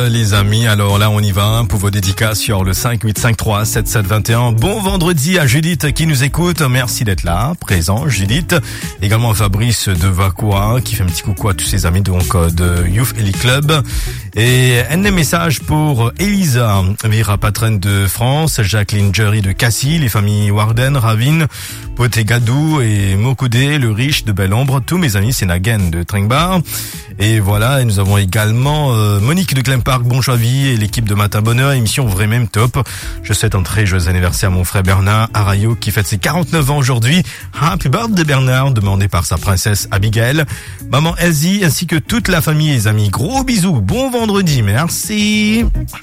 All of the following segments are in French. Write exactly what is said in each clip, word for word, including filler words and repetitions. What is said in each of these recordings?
les amis. Alors là, on y va pour vos dédicaces sur le cinq huit cinq trois sept sept deux un. Bon vendredi à Judith qui nous écoute. Merci d'être là, présent, Judith. Également à Fabrice de Vacoua qui fait un petit coucou à tous ses amis donc de Youth Elite Club. Et un des messages pour Elisa, Vera patronne de France, Jacqueline Jerry de Cassis, les familles Warden, Ravine, Poté Gadou et Mokoudé, le riche de Belle-Ombre, tous mes amis Sénagen de Tringbar. Et voilà, et nous avons également euh, Monique de Glen Park, Bonjoie-Vie et l'équipe de Matin Bonheur, émission vraiment même top. Je souhaite un très joyeux anniversaire à mon frère Bernard Arayo qui fête ses quarante-neuf ans aujourd'hui. Happy birthday Bernard, demandé par sa princesse Abigail. Maman Elsie ainsi que toute la famille et les amis. Gros bisous, bon vendredi, merci.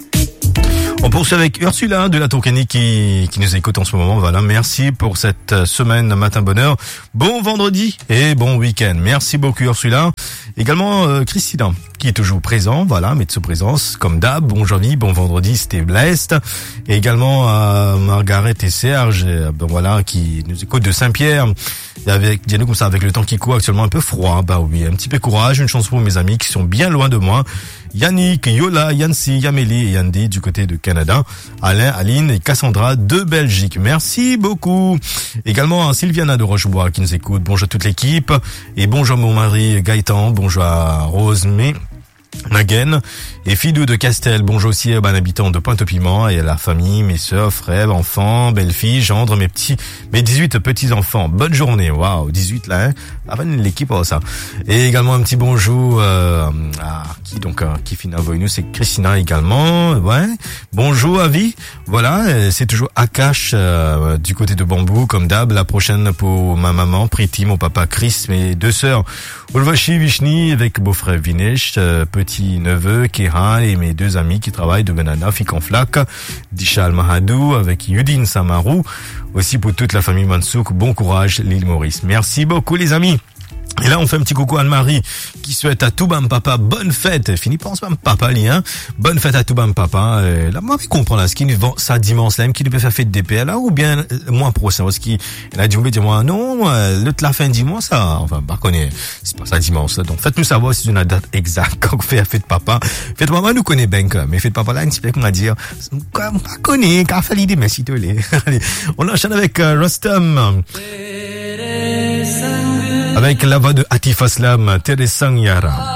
On poursuit avec Ursula de la Tourcanie qui, qui nous écoute en ce moment. Voilà, merci pour cette semaine Matin Bonheur. Bon vendredi et bon week-end. Merci beaucoup Ursula. Également euh, Christina qui est toujours présent. Voilà, met de sa présence comme d'hab. Bon jeudi, bon vendredi, c'était blessed. Et également euh, Margaret et Serge, euh, ben voilà, qui nous écoutent de Saint-Pierre. Et avec, dis-nous comme ça, avec le temps qui court actuellement un peu froid. Bah oui, un petit peu courage. Une chance pour mes amis qui sont bien loin de moi. Yannick, Yola, Yancy, Yamélie et Yandy du côté de Canada. Alain, Aline et Cassandra de Belgique. Merci beaucoup. Également à Sylviana de Rochebois qui nous écoute. Bonjour à toute l'équipe. Et bonjour mon mari Gaëtan. Bonjour à Rose May. Naguen et Fidou de Castel. Bonjour aussi à un habitant de Pointe-au-Piment et à la famille, mes sœurs, frères, enfants, belles-filles, gendres, mes petits, mes dix-huit petits-enfants. Bonne journée. Waouh, dix-huit là, hein. Ah ben, l'équipe, oh, ça. Et également un petit bonjour, euh, à qui donc, euh, qui finit avec nous, c'est Christina également. Ouais. Bonjour, Avi. Voilà, c'est toujours Akash, euh, du côté de Bambou, comme d'hab. La prochaine pour ma maman, Priti, mon papa Chris, mes deux sœurs, Ulvashi, Vishni, avec beau-frère Vinesh, euh, petit neveu, Kéra, et mes deux amis qui travaillent de Banana, Fikanflak, Dishal Mahadou, avec Yudin Samarou, aussi pour toute la famille Mansouk, bon courage, l'île Maurice. Merci beaucoup les amis. Et là, on fait un petit coucou à Anne-Marie, qui souhaite à tout bam papa bonne fête. Fini pense bam papa, li, hein. Bonne fête à tout bam papa. Et là, moi, je comprends, là, ce qui nous vend ça dimanche, là, qui nous peut faire fête des P L, là, ou bien, euh, moins prochain, parce qu'il a dit, on veut dire, moi, non, euh, l'autre la fin dimanche, ça, enfin, bah, connaît, c'est pas ça dimanche, là. Donc, faites-nous savoir si c'est une date exacte quand on fait la fête papa. Fête maman, nous connaît bien, quand même. Mais fête papa, là, un petit peu, comment dire, quoi, on pas connaît, car fait l'idée, merci, toi, les. Allez, on enchaîne avec, euh, Rostam. Avec la voix de Atif Aslam, Tere Sangyara.